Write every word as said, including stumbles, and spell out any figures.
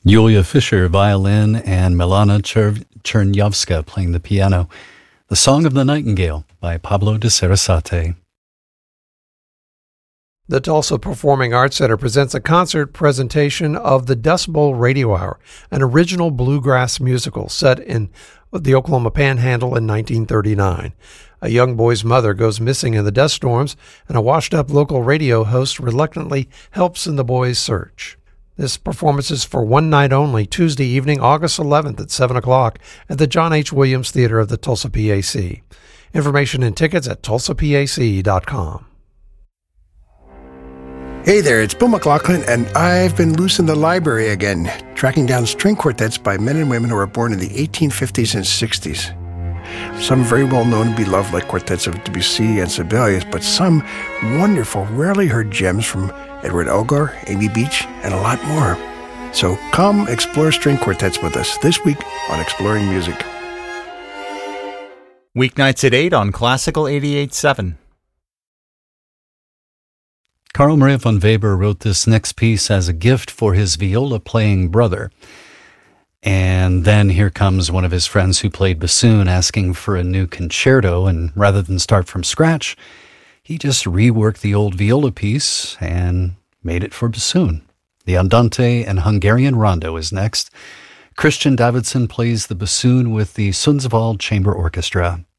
Yulia Fischer, violin, and Milana Cher- Chernyavska playing the piano. The Song of the Nightingale by Pablo de Sarasate. The Tulsa Performing Arts Center presents a concert presentation of the Dust Bowl Radio Hour, an original bluegrass musical set in the Oklahoma Panhandle in nineteen thirty-nine. A young boy's mother goes missing in the dust storms, and a washed-up local radio host reluctantly helps in the boy's search. This performance is for one night only, Tuesday evening, August eleventh at seven o'clock at the John H. Williams Theater of the Tulsa P A C. Information and tickets at tulsa p a c dot com. Hey there, it's Bill McLaughlin, and I've been loose in the library again, tracking down string quartets by men and women who were born in the eighteen fifties and sixties. Some very well known and beloved, like quartets of Debussy and Sibelius, but some wonderful, rarely heard gems from Edward Elgar, Amy Beach, and a lot more. So come explore string quartets with us this week on Exploring Music. Weeknights at eight on Classical eighty-eight point seven. Carl Maria von Weber wrote this next piece as a gift for his viola-playing brother. And then here comes one of his friends who played bassoon asking for a new concerto, and rather than start from scratch, he just reworked the old viola piece and made it for bassoon. The Andante and Hungarian Rondo is next. Christian Davidson plays the bassoon with the Sundsvall Chamber Orchestra.